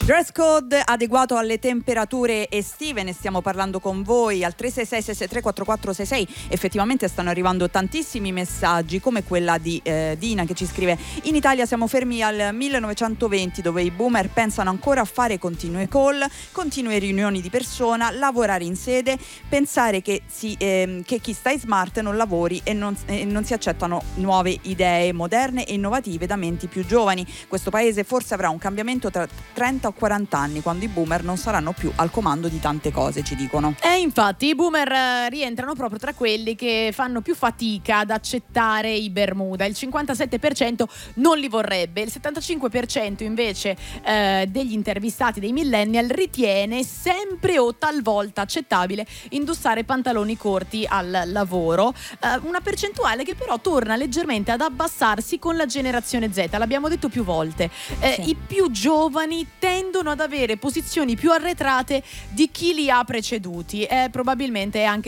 Dress code adeguato alle temperature estive, ne stiamo parlando con voi al 366-663-4466. Effettivamente stanno arrivando tantissimi messaggi, come quella di Dina, che ci scrive: in Italia siamo fermi al 1920, dove i boomer pensano ancora a fare continue call, continue riunioni di persona, lavorare in sede, pensare che chi sta in smart non lavori e non si accettano nuove idee moderne e innovative da menti più giovani. Questo paese forse avrà un cambiamento tra 30 o 40 anni, quando i boomer non saranno più al comando di tante cose, ci dicono. Infatti i boomer rientrano proprio tra quelli che fanno più fatica ad accettare i Bermuda. Il 57% non li vorrebbe, il 75% invece degli intervistati, dei millennial, ritiene sempre o talvolta accettabile indossare pantaloni corti al lavoro, una percentuale che però torna leggermente ad abbassarsi con la generazione Z. L'abbiamo detto più volte, Sì. I più giovani tendono ad avere posizioni più arretrate di chi li ha preceduti. Probabilmente è anche